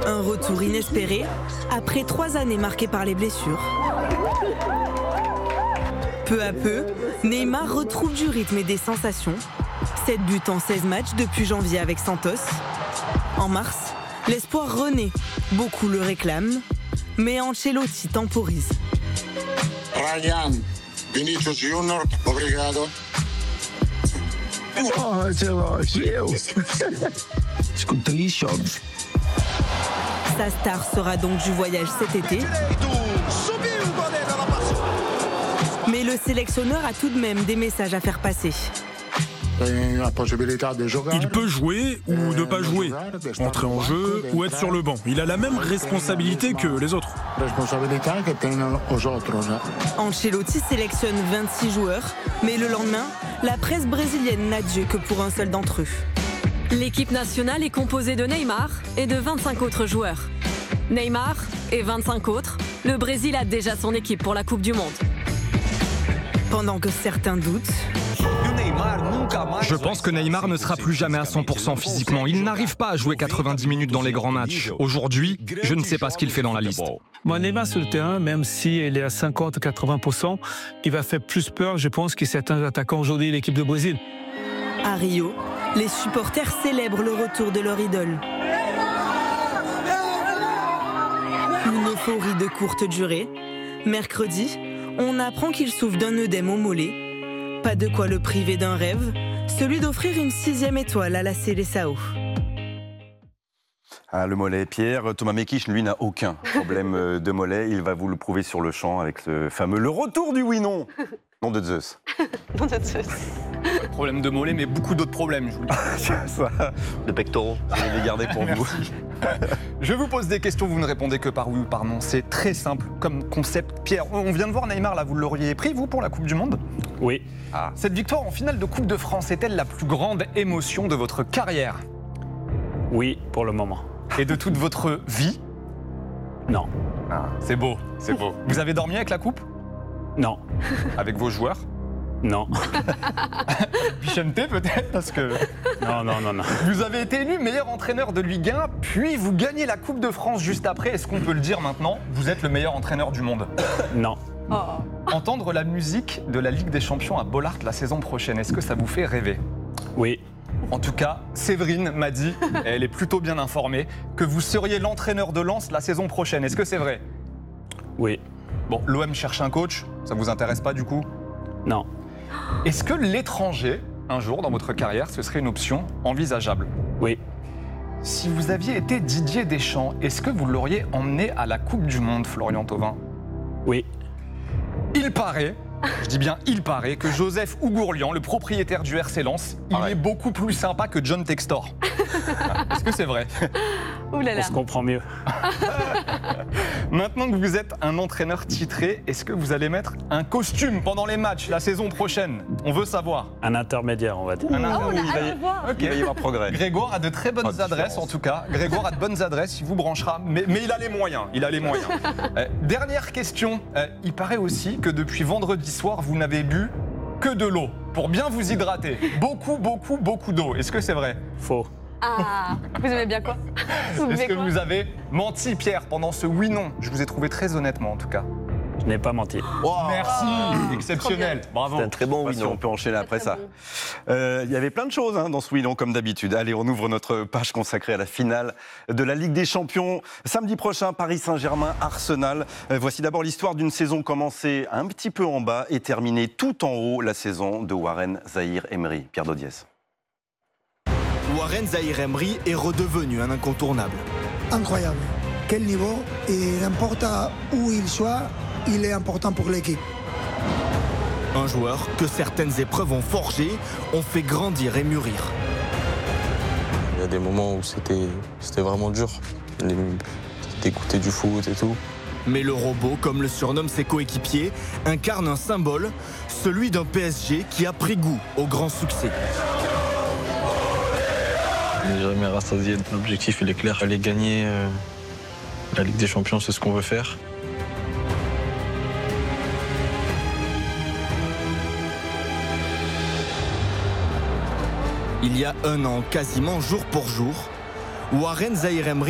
Un retour inespéré après 3 années marquées par les blessures. Peu à peu, Neymar retrouve du rythme et des sensations. 7 buts en 16 matchs depuis janvier avec Santos. En mars, l'espoir renaît. Beaucoup le réclament, mais Ancelotti temporise. Ryan, Vinicius Junior, obrigado. Sa star sera donc du voyage cet été. Mais le sélectionneur a tout de même des messages à faire passer. Il peut jouer ou ne pas jouer, entrer en jeu ou être sur le banc. Il a la même responsabilité que les autres. Ancelotti sélectionne 26 joueurs, mais le lendemain, la presse brésilienne n'a Dieu que pour un seul d'entre eux. L'équipe nationale est composée de Neymar et de 25 autres joueurs. Neymar et 25 autres, le Brésil a déjà son équipe pour la Coupe du Monde. Pendant que certains doutent, je pense que Neymar ne sera plus jamais à 100% physiquement. Il n'arrive pas à jouer 90 minutes dans les grands matchs. Aujourd'hui, je ne sais pas ce qu'il fait dans la liste. Neymar sur le terrain, même s'il est à 50-80%, il va faire plus peur, je pense, que certains attaquants aujourd'hui de l'équipe de Brésil. À Rio, les supporters célèbrent le retour de leur idole. Une euphorie de courte durée. Mercredi, on apprend qu'il souffre d'un œdème au mollet. Pas de quoi le priver d'un rêve, celui d'offrir une 6e étoile à la Seleção. Ah, le mollet, Pierre. Thomas Mekich, lui, n'a aucun problème de mollet. Il va vous le prouver sur le champ avec ce fameux « Le retour du oui-non ». Nom de Zeus. Nom de Zeus. Pas de problème de mollet, mais beaucoup d'autres problèmes, je vous le dis. Ça, de pectoraux, je vais les garder pour vous. Je vous pose des questions, vous ne répondez que par oui ou par non. C'est très simple comme concept. Pierre, on vient de voir Neymar, là, vous l'auriez pris, vous, pour la Coupe du Monde ? Oui. Ah. Cette victoire en finale de Coupe de France est-elle la plus grande émotion de votre carrière ? Oui, pour le moment. Et de toute votre vie ? Non. Ah, c'est beau, c'est beau. Vous avez dormi avec la coupe ? Non. Avec vos joueurs ? Non. Pichente peut-être parce que... Non. Vous avez été élu meilleur entraîneur de Ligue 1, puis vous gagnez la Coupe de France juste après. Est-ce qu'on peut le dire maintenant ? Vous êtes le meilleur entraîneur du monde. Non. Oh. Entendre la musique de la Ligue des Champions à Bollaert la saison prochaine, est-ce que ça vous fait rêver ? Oui. En tout cas, Séverine m'a dit, et elle est plutôt bien informée, que vous seriez l'entraîneur de Lens la saison prochaine. Est-ce que c'est vrai ? Oui. Bon, l'OM cherche un coach, ça vous intéresse pas du coup ? Non. Est-ce que l'étranger, un jour dans votre carrière, ce serait une option envisageable ? Oui. Si vous aviez été Didier Deschamps, est-ce que vous l'auriez emmené à la Coupe du Monde, Florian Thauvin ? Oui. Il paraît, je dis bien il paraît, que Joseph Ougourlian, le propriétaire du RC Lens, il est beaucoup plus sympa que John Textor. Est-ce que c'est vrai ? Ouh là là. On se comprend mieux. Maintenant que vous êtes un entraîneur titré, est-ce que vous allez mettre un costume pendant les matchs la saison prochaine ? On veut savoir. Un intermédiaire, on va dire. Un intermédiaire. Il va y avoir progrès. Grégoire a de très bonnes adresses en tout cas. Grégoire a de bonnes adresses, il vous branchera. Mais il a les moyens. Dernière question. Il paraît aussi que depuis vendredi soir, vous n'avez bu que de l'eau pour bien vous hydrater. Beaucoup d'eau. Est-ce que c'est vrai ? Faux. Ah, vous aimez bien quoi ? Est-ce que vous avez menti, Pierre, pendant ce oui-non ? Je vous ai trouvé très honnêtement en tout cas. Je n'ai pas menti. Merci, exceptionnel. Bravo. C'est un très bon oui-non. On peut enchaîner après ça. Il y avait plein de choses dans ce oui-non, comme d'habitude. Allez, on ouvre notre page consacrée à la finale de la Ligue des Champions. Samedi prochain, Paris Saint-Germain, Arsenal. Voici d'abord l'histoire d'une saison commencée un petit peu en bas et terminée tout en haut, la saison de Warren Zahir-Emery. Pierre Dodiès. Warren Zahir-Emery est redevenu un incontournable. Incroyable. Quel niveau, et n'importe où il soit, il est important pour l'équipe. Un joueur que certaines épreuves ont forgé, ont fait grandir et mûrir. Il y a des moments où c'était vraiment dur. D'écouter du foot et tout. Mais le robot, comme le surnomment ses coéquipiers, incarne un symbole, celui d'un PSG qui a pris goût au grand succès. On n'est jamais rassasié. L'objectif, il est clair. Aller gagner la Ligue des Champions, c'est ce qu'on veut faire. Il y a un an, quasiment jour pour jour, Warren Zahir-Emery